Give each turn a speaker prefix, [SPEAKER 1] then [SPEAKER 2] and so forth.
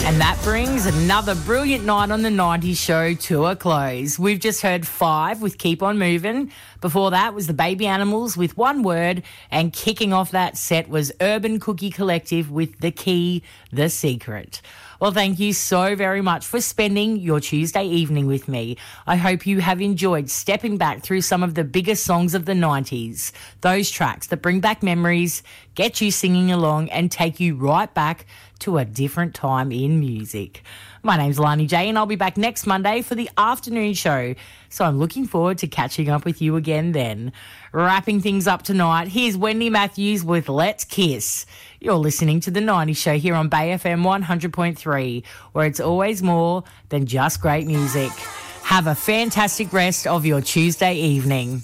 [SPEAKER 1] And that brings another brilliant night on the 90s show to a close. We've just heard Five with Keep On Moving. Before that was the Baby Animals with One Word. And kicking off that set was Urban Cookie Collective with The Key, The Secret. Well, thank you so very much for spending your Tuesday evening with me. I hope you have enjoyed stepping back through some of the biggest songs of the 90s. Those tracks that bring back memories, get you singing along and take you right back to a different time in music. My name's Lani J and I'll be back next Monday for the afternoon show. So I'm looking forward to catching up with you again then. Wrapping things up tonight, here's Wendy Matthews with Let's Kiss. You're listening to The 90s Show here on Bay FM 100.3, where it's always more than just great music. Have a fantastic rest of your Tuesday evening.